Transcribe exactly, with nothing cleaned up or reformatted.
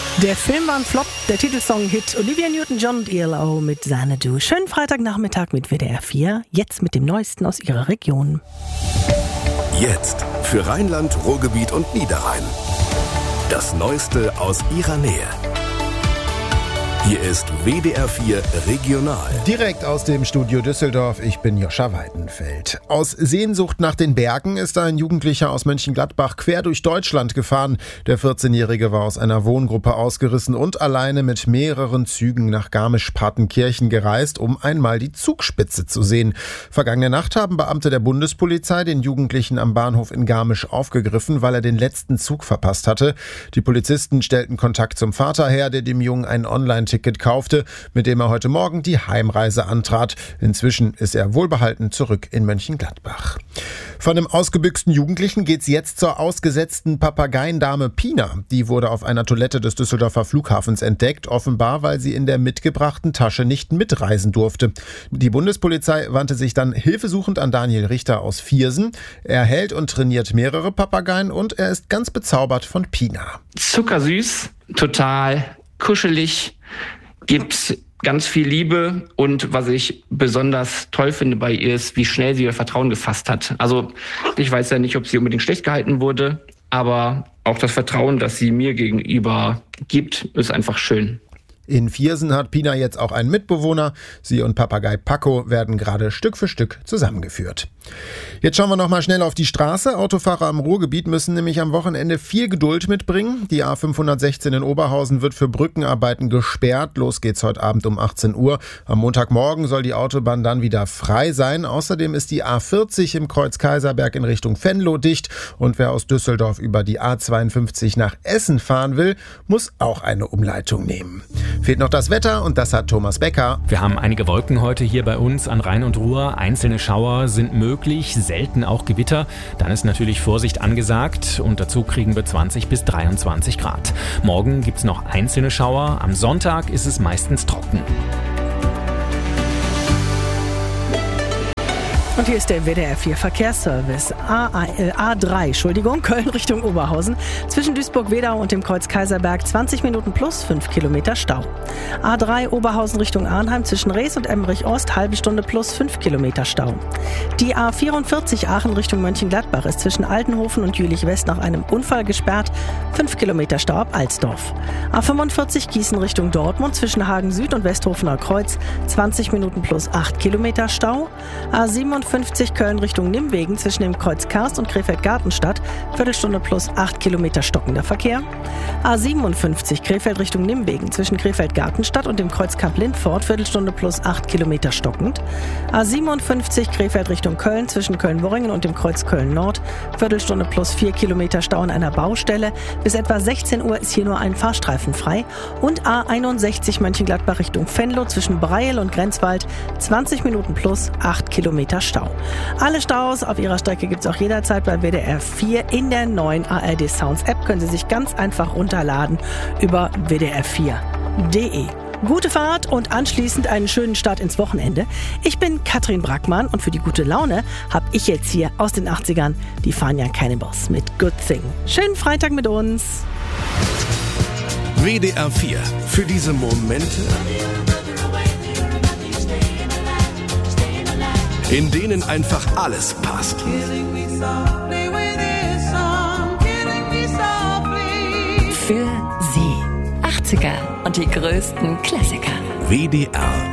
Der Film war ein Flop, der Titelsong-Hit Olivia Newton-John und E L O mit Xanadu. Schönen Freitagnachmittag mit W D R vier, jetzt mit dem Neuesten aus Ihrer Region. Jetzt für Rheinland, Ruhrgebiet und Niederrhein. Das Neueste aus Ihrer Nähe. Hier ist W D R vier Regional. Direkt aus dem Studio Düsseldorf, ich bin Joscha Weidenfeld. Aus Sehnsucht nach den Bergen ist ein Jugendlicher aus Mönchengladbach quer durch Deutschland gefahren. Der vierzehnjährige war aus einer Wohngruppe ausgerissen und alleine mit mehreren Zügen nach Garmisch-Partenkirchen gereist, um einmal die Zugspitze zu sehen. Vergangene Nacht haben Beamte der Bundespolizei den Jugendlichen am Bahnhof in Garmisch aufgegriffen, weil er den letzten Zug verpasst hatte. Die Polizisten stellten Kontakt zum Vater her, der dem Jungen einen Online-Ticket kaufte, mit dem er heute Morgen die Heimreise antrat. Inzwischen ist er wohlbehalten zurück in Mönchengladbach. Von dem ausgebüxten Jugendlichen geht's jetzt zur ausgesetzten Papageiendame Pina. Die wurde auf einer Toilette des Düsseldorfer Flughafens entdeckt, offenbar weil sie in der mitgebrachten Tasche nicht mitreisen durfte. Die Bundespolizei wandte sich dann hilfesuchend an Daniel Richter aus Viersen. Er hält und trainiert mehrere Papageien und er ist ganz bezaubert von Pina. Zuckersüß, total kuschelig, gibt ganz viel Liebe und was ich besonders toll finde bei ihr ist, wie schnell sie ihr Vertrauen gefasst hat. Also ich weiß ja nicht, ob sie unbedingt schlecht gehalten wurde, aber auch das Vertrauen, das sie mir gegenüber gibt, ist einfach schön. In Viersen hat Pina jetzt auch einen Mitbewohner. Sie und Papagei Paco werden gerade Stück für Stück zusammengeführt. Jetzt schauen wir noch mal schnell auf die Straße. Autofahrer am Ruhrgebiet müssen nämlich am Wochenende viel Geduld mitbringen. Die A fünfhundertsechzehn in Oberhausen wird für Brückenarbeiten gesperrt. Los geht's heute Abend um achtzehn Uhr. Am Montagmorgen soll die Autobahn dann wieder frei sein. Außerdem ist die A vierzig im Kreuz Kaiserberg in Richtung Venlo dicht. Und wer aus Düsseldorf über die A zweiundfünfzig nach Essen fahren will, muss auch eine Umleitung nehmen. Fehlt noch das Wetter und das hat Thomas Becker. Wir haben einige Wolken heute hier bei uns an Rhein und Ruhr. Einzelne Schauer sind möglich, selten auch Gewitter. Dann ist natürlich Vorsicht angesagt und dazu kriegen wir zwanzig bis dreiundzwanzig Grad. Morgen gibt's noch einzelne Schauer. Am Sonntag ist es meistens trocken. Und hier ist der W D R vier Verkehrsservice. A, äh, A drei, Entschuldigung, Köln Richtung Oberhausen. Zwischen Duisburg-Wedau und dem Kreuz Kaiserberg zwanzig Minuten plus fünf Kilometer Stau. A drei Oberhausen Richtung Arnheim zwischen Rees und Emmerich-Ost halbe Stunde plus fünf Kilometer Stau. Die A vierundvierzig Aachen Richtung Mönchengladbach ist zwischen Altenhofen und Jülich-West nach einem Unfall gesperrt. fünf Kilometer Stau ab Alsdorf. A fünfundvierzig Gießen Richtung Dortmund zwischen Hagen Süd und Westhofener Kreuz zwanzig Minuten plus acht Kilometer Stau. A siebenundfünfzig Köln Richtung Nimwegen zwischen dem Kreuz Karst und Krefeld-Gartenstadt, Viertelstunde plus acht Kilometer stockender Verkehr. A siebenundfünfzig Krefeld Richtung Nimwegen zwischen Krefeld-Gartenstadt und dem Kreuz Kamp-Lindfort, Viertelstunde plus acht Kilometer stockend. A siebenundfünfzig Krefeld Richtung Köln zwischen Köln-Worringen und dem Kreuz Köln-Nord, Viertelstunde plus vier Kilometer Stau an einer Baustelle. Bis etwa sechzehn Uhr ist hier nur ein Fahrstreifen frei. Und A einundsechzig Mönchengladbach Richtung Venlo zwischen Breil und Grenzwald, zwanzig Minuten plus acht Kilometer Stau. Alle Staus auf Ihrer Strecke gibt es auch jederzeit bei W D R vier in der neuen A R D Sounds App. Können Sie sich ganz einfach runterladen über w d r vier punkt d e. Gute Fahrt und anschließend einen schönen Start ins Wochenende. Ich bin Katrin Brackmann und für die gute Laune habe ich jetzt hier aus den achtzigern die Fania Cannibals mit Good Thing. Schönen Freitag mit uns. W D R vier. Für diese Momente, in denen einfach alles passt. Für Sie. achtziger und die größten Klassiker. W D R